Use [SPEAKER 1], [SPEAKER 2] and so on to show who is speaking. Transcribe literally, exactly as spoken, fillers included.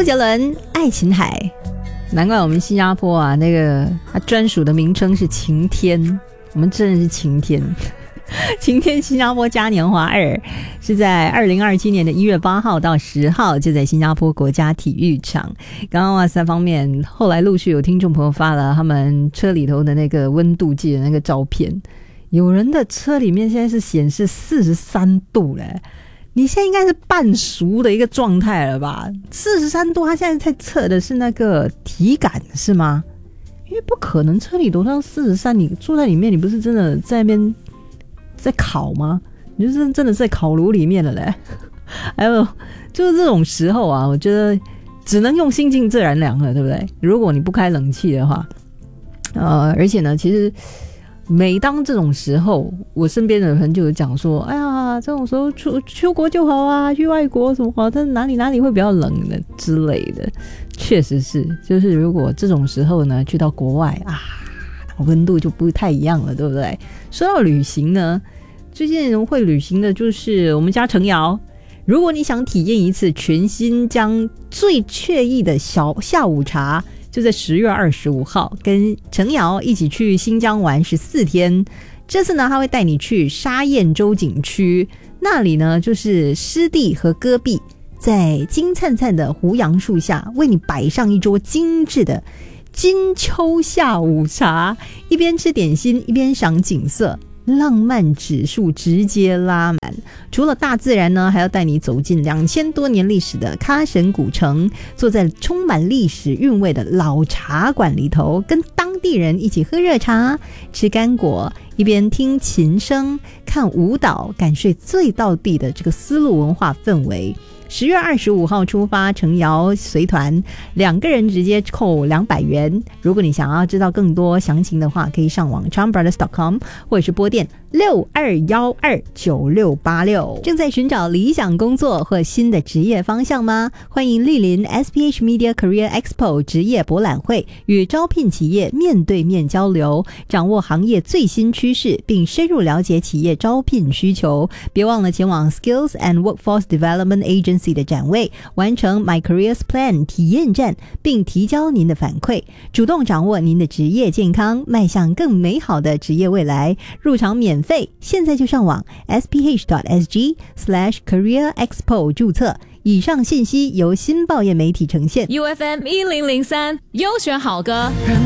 [SPEAKER 1] 杰伦爱琴海，难怪我们新加坡啊，那个它专属的名称是晴天，我们真的是晴天。晴天新加坡嘉年华二是在二零二七年的一月八号到十号，就在新加坡国家体育场。刚刚哇三方面，后来陆续有听众朋友发了他们车里头的那个温度计的那个照片，有人的车里面现在是显示四十三度嘞。你现在应该是半熟的一个状态了吧？四十三度，他现在在测的是那个体感是吗？因为不可能车里头到四十三，你坐在里面，你不是真的在那边在烤吗？你就是真的在烤炉里面了嘞。还有就是这种时候啊，我觉得只能用心静自然凉了，对不对？如果你不开冷气的话，呃，而且呢，其实每当这种时候，我身边的人就有讲说，哎呀，这种时候出出国就好啊，去外国什么好，但哪里哪里会比较冷的之类的。确实是，就是如果这种时候呢，去到国外啊，温度就不太一样了，对不对？说到旅行呢，最近会旅行的就是我们家程瑶。如果你想体验一次全新疆最惬意的小下午茶，就在十月二十五号跟程瑶一起去新疆玩十四天。这次呢，他会带你去沙堰洲景区，那里呢就是湿地和戈壁，在金灿灿的胡杨树下为你摆上一桌精致的金秋下午茶，一边吃点心一边赏景色，浪漫指数直接拉满。除了大自然呢，还要带你走进两千多年历史的喀什古城，坐在充满历史韵味的老茶馆里头，跟当地人一起喝热茶吃干果，一边听琴声看舞蹈，感受最道地的这个丝路文化氛围。十月二十五号出发，程瑶随团，两个人直接扣两百元。如果你想要知道更多详情的话，可以上网 charm brothers dot com 或者是拨电六二一二九六八六。正在寻找理想工作或新的职业方向吗？欢迎莅临 S P H Media Career Expo 职业博览会，与招聘企业面对面交流，掌握行业最新趋势，并深入了解企业招聘需求。别忘了前往 Skills and Workforce Development Agency的展位，完成 My Careers Plan 体验站，并提交您的反馈，主动掌握您的职业健康，迈向更美好的职业未来。入场免费，现在就上网 S P H dot S G slash Career Expo 注册。以上信息由新报业媒体呈现。
[SPEAKER 2] U F M 一零零三优选好歌。